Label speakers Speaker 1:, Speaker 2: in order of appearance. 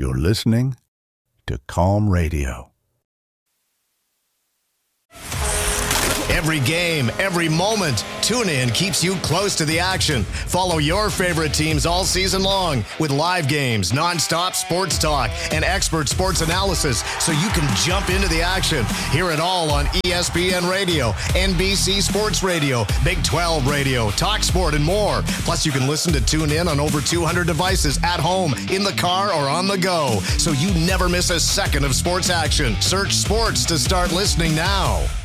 Speaker 1: You're listening to Calm Radio.
Speaker 2: Every game, every moment, TuneIn keeps you close to the action. Follow your favorite teams all season long with live games, nonstop sports talk, and expert sports analysis so you can jump into the action. Hear it all on ESPN Radio, NBC Sports Radio, Big 12 Radio, Talk Sport, and more. Plus, you can listen to TuneIn on over 200 devices at home, in the car, or on the go, so you never miss a second of sports action. Search sports to start listening now.